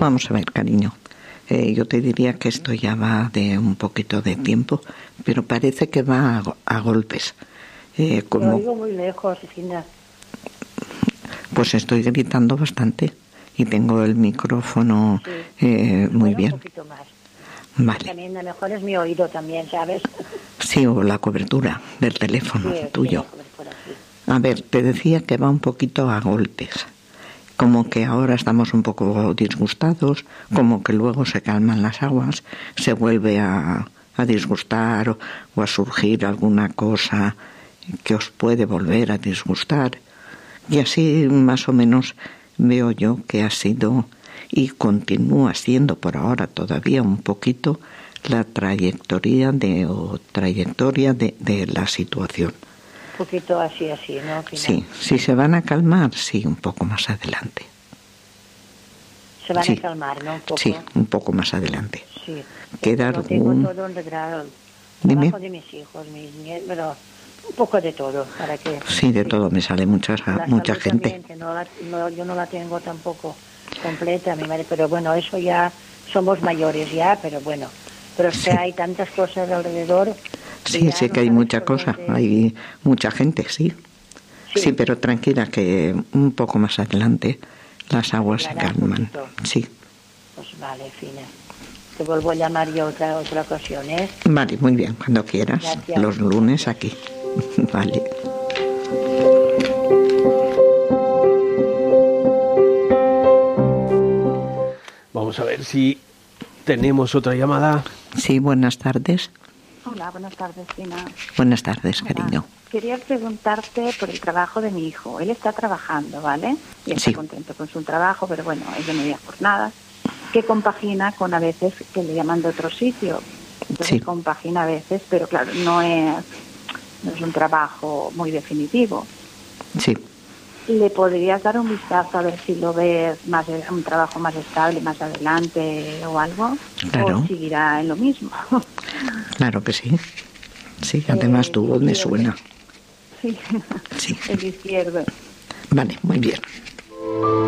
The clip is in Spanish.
Vamos a ver, cariño. Yo te diría que esto ya va de un poquito de tiempo, pero parece que va a golpes. Lo oigo muy lejos, Fina. Pues estoy gritando bastante y tengo el micrófono muy bien. Un poquito más. Vale. También a lo mejor es mi oído también, ¿sabes? Sí, o la cobertura del teléfono tuyo. Sí, la cobertura, sí. A ver, te decía que va un poquito a golpes. Como que ahora estamos un poco disgustados, como que luego se calman las aguas, se vuelve a disgustar o a surgir alguna cosa que os puede volver a disgustar. Y así más o menos veo yo que ha sido y continúa siendo por ahora todavía un poquito la trayectoria de la situación. Un poquito así, ¿no? Sí, si se van a calmar, sí, un poco más adelante. Se van a calmar, ¿no? Un poco. Sí, un poco más adelante. Sí. Quedar lo tengo todo en regalo. Dime. Trabajo de mis hijos, mis nietos, pero un poco de todo, para que... Sí, de todo, me sale mucha gente. También, que yo no la tengo tampoco completa, mi madre, pero bueno, eso ya somos mayores ya, pero bueno. Pero es que hay tantas cosas alrededor. Sí, sé que hay mucha cosa, hay mucha gente, sí. Sí, pero tranquila que un poco más adelante las aguas se calman. Sí. Pues vale, Fina. Te vuelvo a llamar yo otra ocasión, ¿eh? Vale, muy bien, cuando quieras. Gracias. Los lunes aquí. Vale. Vamos a ver si tenemos otra llamada. Sí, buenas tardes. Hola, buenas tardes, Fina. Buenas tardes, cariño. Hola. Quería preguntarte por el trabajo de mi hijo. Él está trabajando, ¿vale? Y está contento con su trabajo, pero bueno, es de media jornada, que compagina con a veces que le llaman de otro sitio. Entonces compagina a veces, pero claro, no es un trabajo muy definitivo. Sí. ¿Le podrías dar un vistazo a ver si lo ves más un trabajo más estable más adelante o algo? Claro. ¿O seguirá en lo mismo? Claro que sí. Sí, además tu voz me suena. Sí. Sí. El izquierdo. Vale, muy bien.